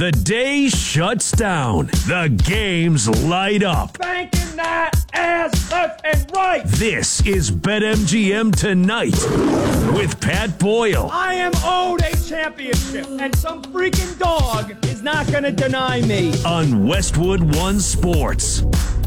The day shuts down. The games light up. Banking that ass left and right. This is BetMGM Tonight with Pat Boyle. I am owed a championship, and some freaking dog is not going to deny me. On Westwood One Sports.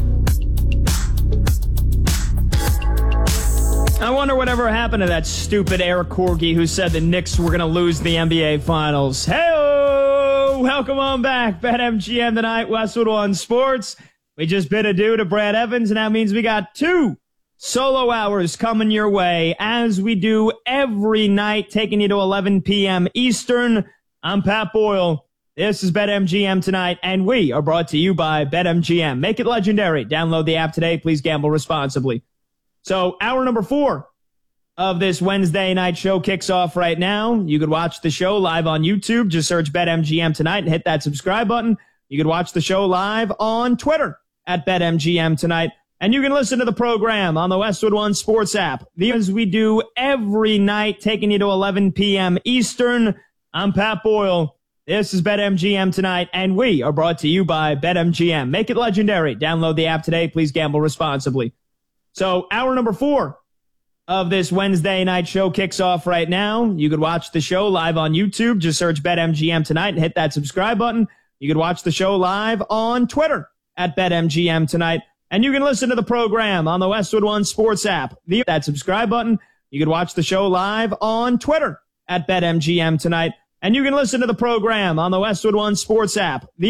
I wonder whatever happened to that stupid Eric Corgi who said the Knicks were going to lose the NBA Finals. Hey-o! Welcome on back. BetMGM Tonight, Westwood One Sports. We just bid adieu to Brad Evans, and that means we got 2 solo hours coming your way, as we do every night, taking you to 11 p.m. Eastern. I'm Pat Boyle. This is BetMGM Tonight, and we are brought to you by BetMGM. Make it legendary. Download the app today. Please gamble responsibly. So hour number 4 of this Wednesday night show kicks off right now. You could watch the show live on YouTube. Just search BetMGM Tonight and hit that subscribe button. You could watch the show live on Twitter at BetMGM Tonight. And you can listen to the program on the Westwood One Sports app. As we do every night, taking you to 11 p.m. Eastern. I'm Pat Boyle. This is BetMGM Tonight, and we are brought to you by BetMGM. Make it legendary. Download the app today. Please gamble responsibly. So hour number 4 of this Wednesday night show kicks off right now. You could watch the show live on YouTube. Just search BetMGM Tonight and hit that subscribe button. You could watch the show live on Twitter at BetMGM Tonight. And you can listen to the program on the Westwood One Sports app. That subscribe button. You could watch the show live on Twitter at BetMGM Tonight. And you can listen to the program on the Westwood One Sports app.